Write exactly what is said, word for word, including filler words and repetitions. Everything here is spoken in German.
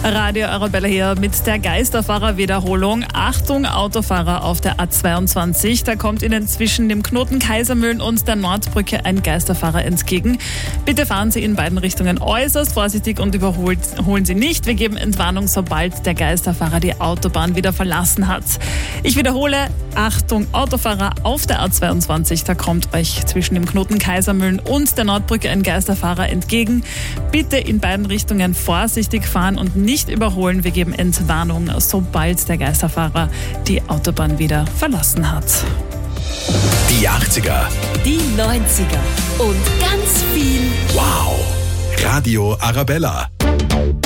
Radio Arabella hier mit der Geisterfahrer-Wiederholung. Achtung, Autofahrer auf der A zweiundzwanzig. Da kommt Ihnen zwischen dem Knoten Kaisermühlen und der Nordbrücke ein Geisterfahrer entgegen. Bitte fahren Sie in beiden Richtungen äußerst vorsichtig und überholen Sie nicht. Wir geben Entwarnung, sobald der Geisterfahrer die Autobahn wieder verlassen hat. Ich wiederhole, Achtung, Autofahrer auf der A zweiundzwanzig. Da kommt euch zwischen dem Knoten Kaisermühlen und der Nordbrücke ein Geisterfahrer entgegen. Bitte in beiden Richtungen vorsichtig fahren und nicht überholen. Wir geben Entwarnung, sobald der Geisterfahrer die Autobahn wieder verlassen hat. Die achtziger, die neunziger und ganz viel wow, Radio Arabella.